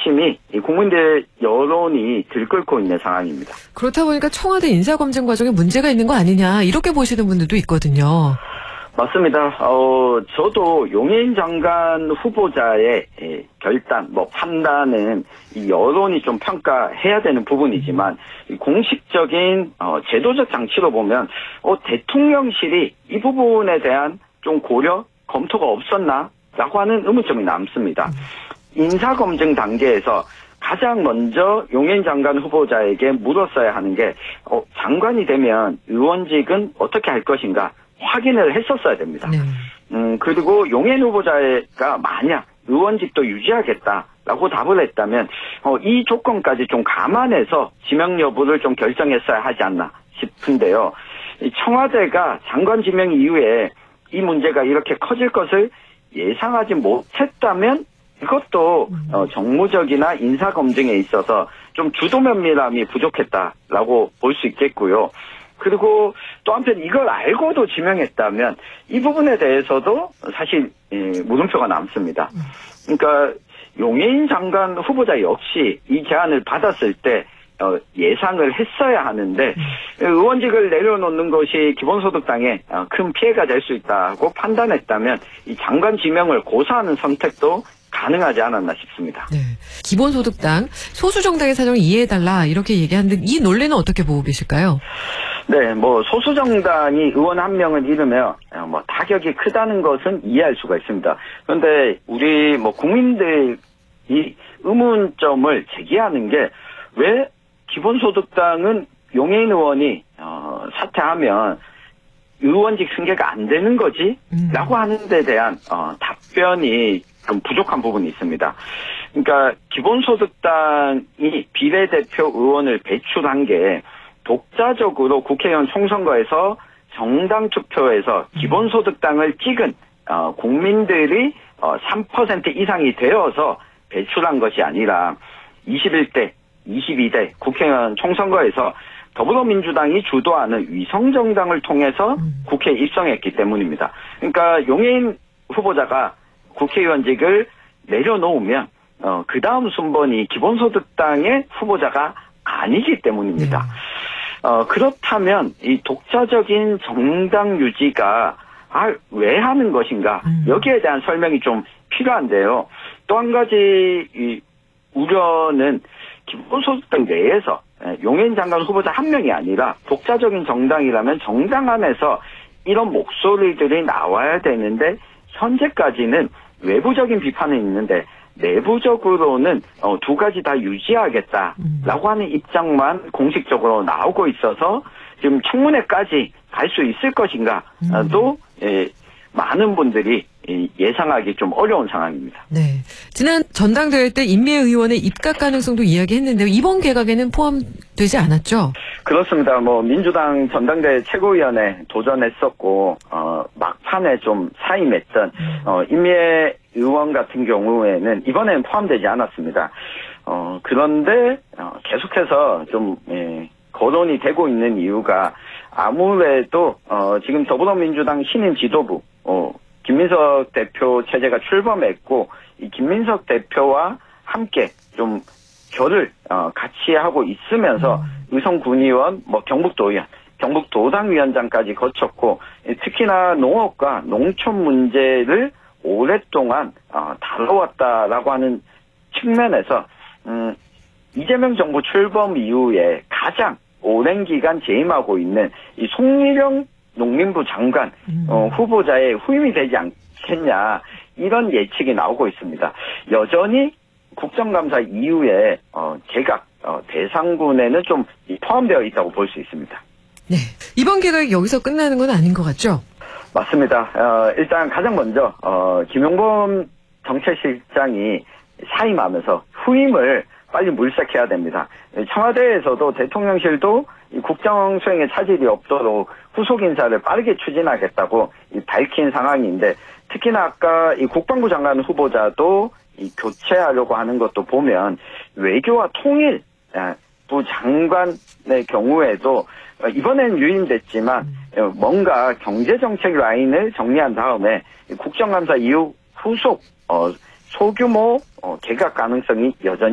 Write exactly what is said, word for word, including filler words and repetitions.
관심이 국민들 여론이 들끓고 있는 상황입니다. 그렇다 보니까 청와대 인사검증 과정에 문제가 있는 거 아니냐 이렇게 보시는 분들도 있거든요. 맞습니다. 어, 저도 용해인 장관 후보자의 결단, 뭐 판단은 이 여론이 좀 평가해야 되는 부분이지만 공식적인 어, 제도적 장치로 보면 어, 대통령실이 이 부분에 대한 좀 고려, 검토가 없었나라고 하는 의문점이 남습니다. 인사검증 단계에서 가장 먼저 용해인 장관 후보자에게 물었어야 하는 게 어, 장관이 되면 의원직은 어떻게 할 것인가 확인을 했었어야 됩니다. 네. 음, 그리고 용해인 후보자가 만약 의원직도 유지하겠다라고 답을 했다면 어, 이 조건까지 좀 감안해서 지명 여부를 좀 결정했어야 하지 않나 싶은데요. 청와대가 장관 지명 이후에 이 문제가 이렇게 커질 것을 예상하지 못했다면 이것도 어, 정무적이나 인사검증에 있어서 좀 주도 면밀함이 부족했다라고 볼 수 있겠고요. 그리고 또 한편 이걸 알고도 지명했다면 이 부분에 대해서도 사실 예, 물음표가 남습니다. 그러니까 용해인 장관 후보자 역시 이 제안을 받았을 때 어, 예상을 했어야 하는데 의원직을 내려놓는 것이 기본소득당에 어, 큰 피해가 될 수 있다고 판단했다면 이 장관 지명을 고사하는 선택도 가능하지 않았나 싶습니다. 네. 기본소득당 소수정당의 사정을 이해해달라 이렇게 얘기하는데 이 논리는 어떻게 보고 계실까요? 네, 뭐 소수정당이 의원 한 명을 잃으며 뭐 타격이 크다는 것은 이해할 수가 있습니다. 그런데 우리 뭐 국민들이 의문점을 제기하는 게 왜 기본소득당은 용해인 의원이 어, 사퇴하면 의원직 승계가 안 되는 거지? 음. 라고 하는 데 대한 어, 답변이 좀 부족한 부분이 있습니다. 그러니까 기본소득당이 비례대표 의원을 배출한 게 독자적으로 국회의원 총선거에서 정당 투표에서 기본소득당을 찍은 어, 국민들이 어, 삼 퍼센트 이상이 되어서 배출한 것이 아니라 이십일 대, 이십이 대 국회의원 총선거에서 더불어민주당이 주도하는 위성정당을 통해서 국회에 입성했기 때문입니다. 그러니까 용해인 후보자가 국회의원직을 내려놓으면 어, 그 다음 순번이 기본소득당의 후보자가 아니기 때문입니다. 네. 어, 그렇다면 이 독자적인 정당 유지가 아, 왜 하는 것인가 음. 여기에 대한 설명이 좀 필요한데요. 또 한 가지 이 우려는 기본소득당 내에서 용해인 장관 후보자 한 명이 아니라 독자적인 정당이라면 정당 안에서 이런 목소리들이 나와야 되는데 현재까지는 외부적인 비판은 있는데 내부적으로는 어, 두 가지 다 유지하겠다라고 하는 입장만 공식적으로 나오고 있어서 지금 청문회까지 갈 수 있을 것인가도 예, 많은 분들이 예상하기 좀 어려운 상황입니다. 네, 지난 전당대회 때 임미애 의원의 입각 가능성도 이야기했는데요. 이번 개각에는 포함되지 않았죠? 그렇습니다. 뭐 민주당 전당대회 최고위원회 도전했었고 어, 막판에 좀 사임했던 어, 임미애 의원 같은 경우에는 이번에는 포함되지 않았습니다. 어, 그런데 어, 계속해서 좀 예, 거론이 되고 있는 이유가 아무래도 어, 지금 더불어민주당 신임 지도부 어, 김민석 대표 체제가 출범했고 이 김민석 대표와 함께 좀 결을 어, 같이 하고 있으면서 의성 군의원, 뭐 경북도의원, 경북도당위원장까지 거쳤고 특히나 농업과 농촌 문제를 오랫동안 어, 다뤄왔다라고 하는 측면에서 음, 이재명 정부 출범 이후에 가장 오랜 기간 재임하고 있는 이 송일영 농림부 장관 어, 후보자의 후임이 되지 않겠냐 이런 예측이 나오고 있습니다. 여전히 국정감사 이후에 어, 개각 어, 대상군에는 좀 포함되어 있다고 볼 수 있습니다. 네, 이번 개각이 여기서 끝나는 건 아닌 것 같죠? 맞습니다. 어, 일단 가장 먼저 어, 김용범 정책실장이 사임하면서 후임을 빨리 물색해야 됩니다. 청와대에서도 대통령실도 이 국정 수행에 차질이 없도록 후속 인사를 빠르게 추진하겠다고 밝힌 상황인데 특히나 아까 이 국방부 장관 후보자도 이 교체하려고 하는 것도 보면 외교와 통일부 장관의 경우에도 이번엔 유임됐지만 뭔가 경제정책 라인을 정리한 다음에 국정감사 이후 후속 어, 소규모 어, 개각 가능성이 여전히